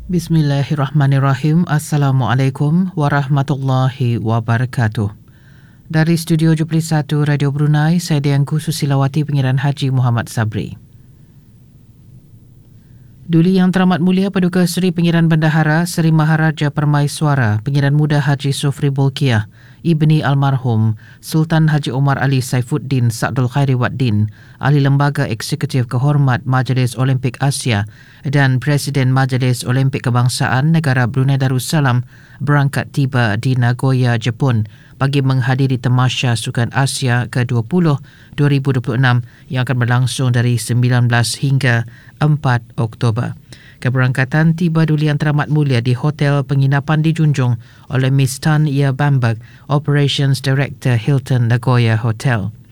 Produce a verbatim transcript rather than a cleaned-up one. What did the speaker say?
Bismillahirrahmanirrahim. Assalamualaikum warahmatullahi wabarakatuh. Dari Studio tujuh puluh satu Radio Brunei, saya Dianku Susilawati, Pengiran Haji Muhammad Sabri. Duli Yang Teramat Mulia Paduka Seri Pengiran Bendahara Seri Maharaja Permaiswara Pengiran Muda Haji Sofri Bolkiah Ibni Almarhum Sultan Haji Omar Ali Saifuddin Sa'dul Khairi Waddin, Ahli Lembaga Eksekutif Kehormat Majlis Olimpik Asia dan Presiden Majlis Olimpik Kebangsaan Negara Brunei Darussalam berangkat tiba di Nagoya, Jepun bagi menghadiri Tamasya Sukan Asia ke dua puluh dua ribu dua puluh enam yang akan berlangsung dari sembilan belas hingga empat Oktober. Keberangkatan tiba Duli Yang Teramat Mulia di Hotel Penginapan dijunjung oleh Miss Tan Ia Bamberg, Operations Director Hilton Nagoya Hotel.